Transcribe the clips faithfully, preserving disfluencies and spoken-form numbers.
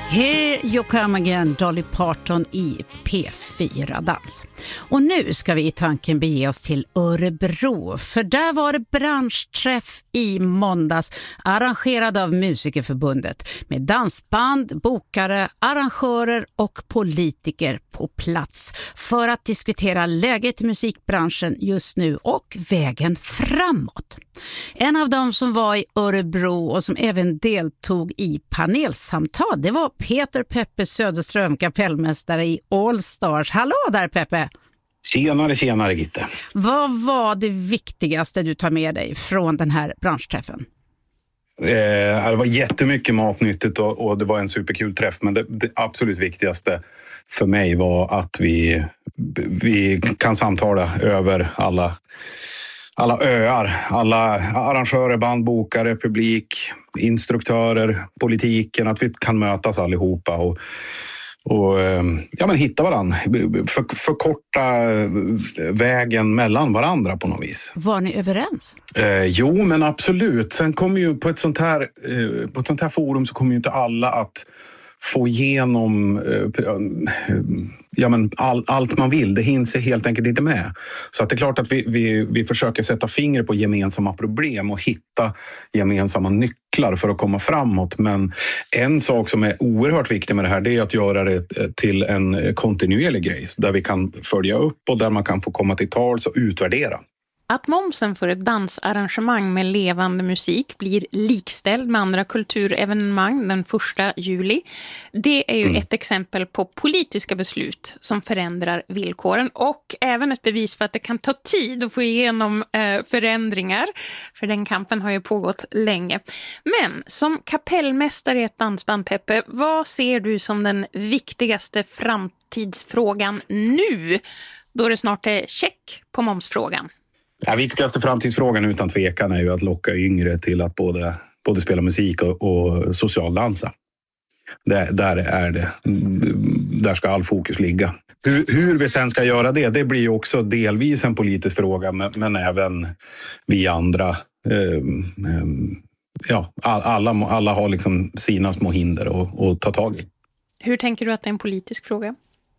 Here you come again, Dolly Parton i P fyra Dans. Och nu ska vi i tanken bege oss till Örebro, för där var det branschträff i måndags arrangerad av Musikerförbundet med dansband, bokare, arrangörer och politiker på plats för att diskutera läget i musikbranschen just nu och vägen framåt. En av dem som var i Örebro och som även deltog i panelsamtal, det var Peter Peppe Söderström, kapellmästare i All Stars. Hallå där Peppe! Tjenare, tjenare Gitte. Vad var det viktigaste du tar med dig från den här branschträffen? Eh, det var jättemycket matnyttigt och, och det var en superkul träff, men det, det absolut viktigaste för mig var att vi, vi kan samtala över alla, alla öar, alla arrangörer, bandbokare, publik, instruktörer, politiken, att vi kan mötas allihopa och Och ja, men hitta varann, för, förkorta vägen mellan varandra på något vis. Var ni överens? Eh, jo, men absolut. Sen kommer ju på ett sånt här, eh, på ett sånt här forum så kommer ju inte alla att få igenom eh, ja, men all, allt man vill. Det hinns helt enkelt inte med. Så att det är klart att vi, vi, vi försöker sätta fingret på gemensamma problem och hitta gemensamma nycklar för att komma framåt. Men en sak som är oerhört viktig med det här, det är att göra det till en kontinuerlig grej där vi kan följa upp och där man kan få komma till tals och utvärdera. Att momsen för ett dansarrangemang med levande musik blir likställd med andra kulturevenemang den första juli, det är ju mm. ett exempel på politiska beslut som förändrar villkoren och även ett bevis för att det kan ta tid att få igenom eh, förändringar, för den kampen har ju pågått länge. Men som kapellmästare i ett dansband, Peppe, vad ser du som den viktigaste framtidsfrågan nu, då det snart är check på momsfrågan? Den viktigaste framtidsfrågan utan tvekan är ju att locka yngre till att både, både spela musik och, och socialdansa. Där, där är det. Där ska all fokus ligga. Hur, hur vi sen ska göra det, det blir ju också delvis en politisk fråga, men, men även vi andra. Eh, eh, ja, alla, alla har liksom sina små hinder att, att ta tag i. Hur tänker du att det är en politisk fråga?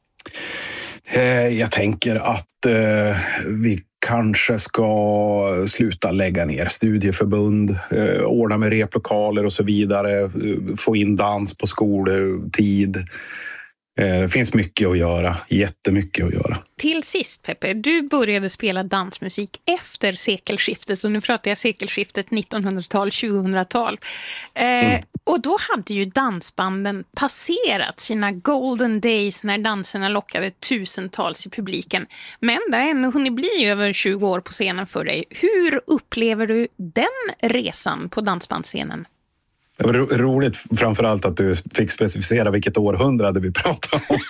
Eh, jag tänker att eh, vi kanske ska sluta lägga ner studieförbund, eh, ordna med replokaler och så vidare, eh, få in dans på skoltid. Eh, det finns mycket att göra, jättemycket att göra. Till sist, Peppe, du började spela dansmusik efter sekelskiftet, och nu pratar jag sekelskiftet nittonhundratal, tjugohundratal. Eh, mm. Och då hade ju dansbanden passerat sina golden days när danserna lockade tusentals i publiken. Men det har ännu hunnit bli över tjugo år på scenen för dig. Hur upplever du den resan på dansbandsscenen? Det var ro- roligt framförallt att du fick specificera vilket århundrade vi pratar om.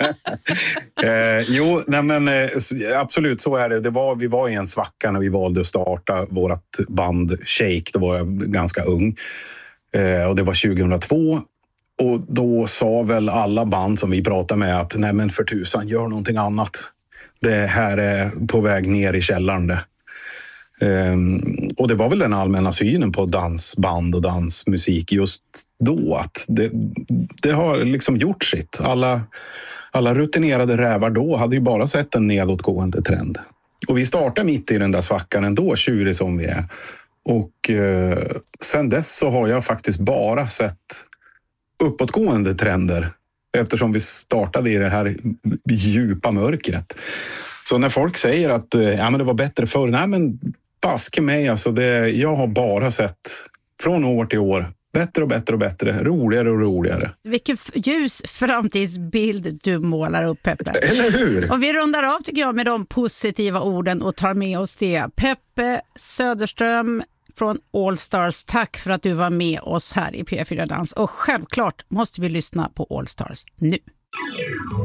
eh, jo, nej men, eh, absolut så är det. det var, vi var i en svacka när vi valde att starta vårt band Shake. Då var jag ganska ung. Eh, och det var tjugohundratvå. Och då sa väl alla band som vi pratade med att nej men för tusan, gör någonting annat. Det här är på väg ner i källaren det. Um, och det var väl den allmänna synen på dansband och dansmusik just då, att det, det har liksom gjort sitt. Alla, alla rutinerade rävar då hade ju bara sett en nedåtgående trend. Och vi startade mitt i den där svackan ändå, tjurig som vi är. Och uh, sen dess så har jag faktiskt bara sett uppåtgående trender, eftersom vi startade i det här djupa mörkret. Så när folk säger att ja, men det var bättre förr, nej men baske mig, alltså det, jag har bara sett från år till år bättre och bättre och bättre, roligare och roligare. Vilken ljus framtidsbild du målar upp, Peppe. Eller hur? Och vi rundar av tycker jag med de positiva orden och tar med oss det. Peppe Söderström från All Stars, tack för att du var med oss här i P fyra Dans. Och självklart måste vi lyssna på All Stars nu.